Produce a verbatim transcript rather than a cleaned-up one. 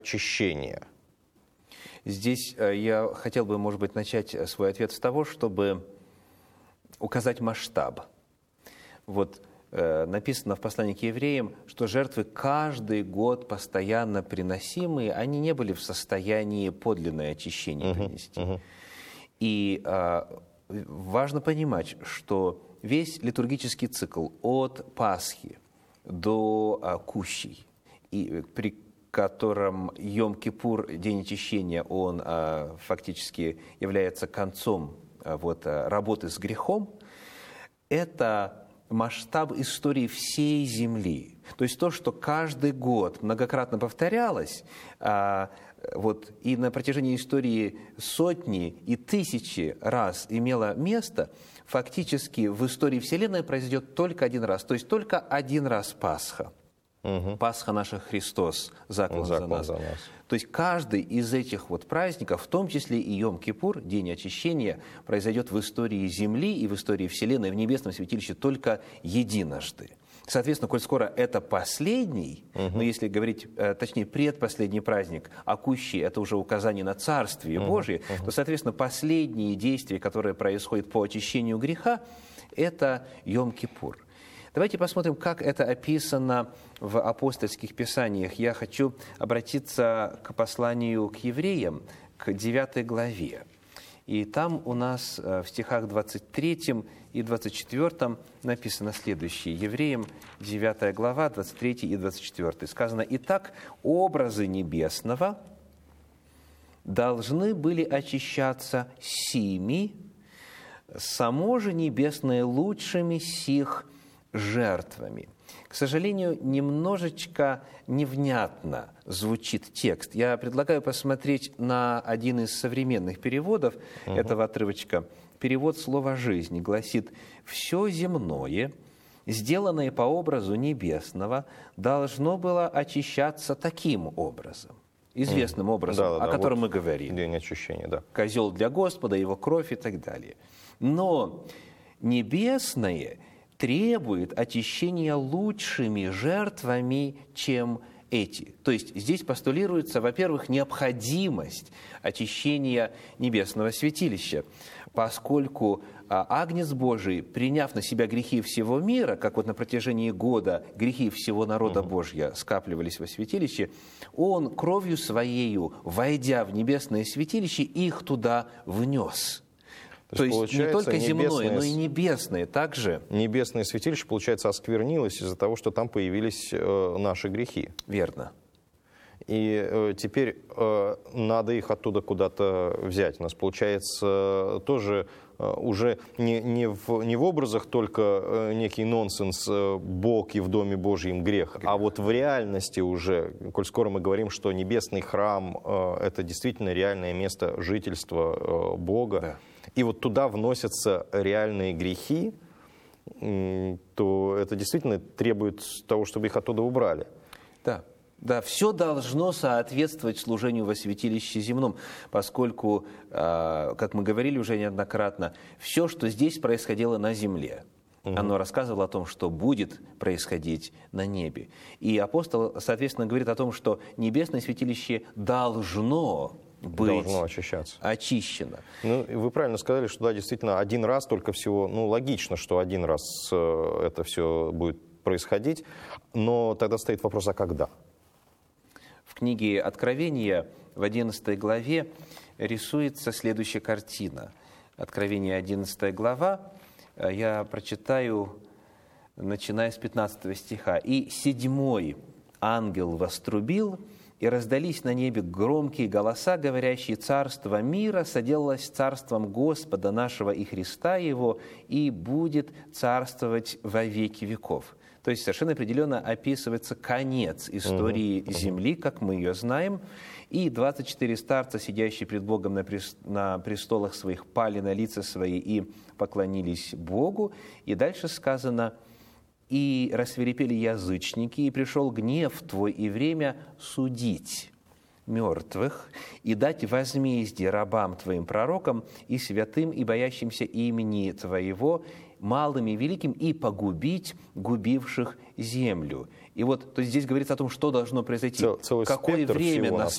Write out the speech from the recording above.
очищения? Здесь я хотел бы, может быть, начать свой ответ с того, чтобы указать масштаб. Вот э, написано в послании к евреям, что жертвы каждый год постоянно приносимые, они не были в состоянии подлинное очищение uh-huh, принести. Uh-huh. И э, важно понимать, что весь литургический цикл от Пасхи до э, Кущей, и при котором Йом-Кипур, День очищения, он э, фактически является концом э, вот, работы с грехом, это масштаб истории всей земли. То есть то, что каждый год многократно повторялось, а, вот, и на протяжении истории сотни и тысячи раз имело место, фактически в истории Вселенной произойдет только один раз. То есть только один раз Пасха. Угу. Пасха наша Христос, заклан, заклан за, нас. за нас. То есть каждый из этих вот праздников, в том числе и Йом-Кипур, День очищения, произойдет в истории Земли и в истории Вселенной, в небесном святилище только единожды. Соответственно, коль скоро это последний, угу. но если говорить, точнее, предпоследний праздник, а Кущи – это уже указание на Царствие угу. Божие, угу. то, соответственно, последние действия, которые происходят по очищению греха, это Йом-Кипур. Давайте посмотрим, как это описано в апостольских писаниях. Я хочу обратиться к посланию к евреям, к девятой главе. И там у нас в стихах двадцать третьем и двадцать четвёртом написано следующее. Евреям девятая глава, двадцать третий и двадцать четвёртый. Сказано: «Итак, образы небесного должны были очищаться сими, само же небесное лучшими сих жертвами». К сожалению, немножечко невнятно звучит текст. Я предлагаю посмотреть на один из современных переводов угу. этого отрывочка. Перевод «Слово жизни» гласит: «Все земное, сделанное по образу небесного, должно было очищаться таким образом». Известным угу. образом, да, да, о да, котором вот мы говорим. День очищения, да. Козел для Господа, его кровь и так далее. Но небесное требует очищения лучшими жертвами, чем эти. То есть здесь постулируется, во-первых, необходимость очищения небесного святилища, поскольку Агнец Божий, приняв на себя грехи всего мира, как вот на протяжении года грехи всего народа Божьего скапливались во святилище, Он кровью Своею, войдя в небесное святилище, их туда внес. То есть, То есть не только земное, но и небесное также. Небесное святилище, получается, осквернилось из-за того, что там появились э, наши грехи. Верно. И э, теперь э, надо их оттуда куда-то взять. У нас, получается, тоже э, уже не, не, в, не в образах только э, некий нонсенс э, «Бог и в Доме Божьем грех», а вот в реальности уже, коль скоро мы говорим, что небесный храм э, – это действительно реальное место жительства э, Бога, да. И вот туда вносятся реальные грехи, то это действительно требует того, чтобы их оттуда убрали. Да, да, все должно соответствовать служению во святилище земном, поскольку, как мы говорили уже неоднократно, все, что здесь происходило на земле, угу. оно рассказывало о том, что будет происходить на небе. И апостол, соответственно, говорит о том, что небесное святилище должно быть должно очищаться. очищено. Ну, вы правильно сказали, что да, действительно, один раз только всего, ну, логично, что один раз э, это все будет происходить, но тогда стоит вопрос, а когда? В книге Откровения в одиннадцатой главе рисуется следующая картина. Откровение одиннадцатая глава, я прочитаю, начиная с пятнадцатого стиха. «И седьмой ангел вострубил, и раздались на небе громкие голоса, говорящие: царство мира соделалось царством Господа нашего и Христа Его, и будет царствовать во веки веков». То есть совершенно определенно описывается конец истории uh-huh. земли, как мы ее знаем. И двадцать четыре старца, сидящие пред Богом на, прес... на престолах своих, пали на лица свои и поклонились Богу. И дальше сказано: «И рассвирепели язычники, и пришел гнев Твой, и время судить мертвых, и дать возмездие рабам Твоим пророкам, и святым, и боящимся имени Твоего, малым и великим, и погубить губивших землю». И вот то есть здесь говорится о том, что должно произойти, Цел, какое время наследия,